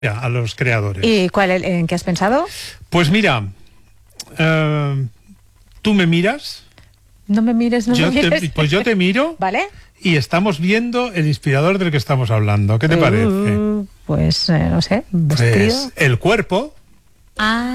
a los creadores. ¿Y en qué has pensado? Pues mira, tú me miras. No me mires, no me mires. Pues yo te miro. ¿Vale? Y estamos viendo el inspirador del que estamos hablando. ¿Qué te parece? Pues, no sé, vestido. Pues el cuerpo. Ah.